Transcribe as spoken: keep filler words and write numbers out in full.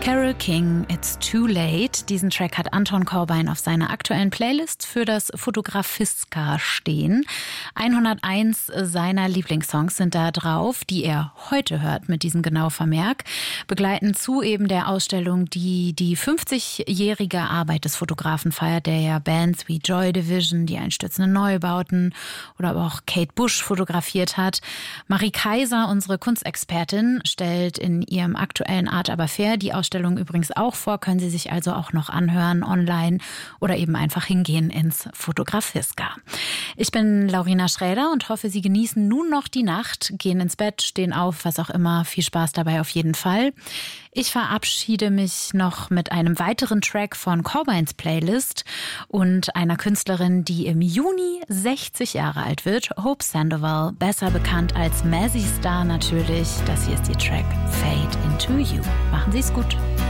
Carole King, It's Too Late. Diesen Track hat Anton Corbijn auf seiner aktuellen Playlist für das Fotografiska stehen. hunderteins seiner Lieblingssongs sind da drauf, die er heute hört mit diesem Genau-Vermerk, begleiten zu eben der Ausstellung, die die fünfzigjährige Arbeit des Fotografen feiert, der ja Bands wie Joy Division, die einstürzenden Neubauten oder aber auch Kate Bush fotografiert hat. Marie Kaiser, unsere Kunstexpertin, stellt in ihrem aktuellen Art aber fair die Ausstellung übrigens auch vor, können Sie sich also auch noch anhören online oder eben einfach hingehen ins Fotografiska. Ich bin Laurina Schräder und hoffe, Sie genießen nun noch die Nacht, gehen ins Bett, stehen auf, was auch immer. Viel Spaß dabei auf jeden Fall. Ich verabschiede mich noch mit einem weiteren Track von Corbijns Playlist und einer Künstlerin, die im Juni sechzig Jahre alt wird, Hope Sandoval, besser bekannt als Mazzy Star natürlich. Das hier ist ihr Track Fade Into You. Machen Sie es gut.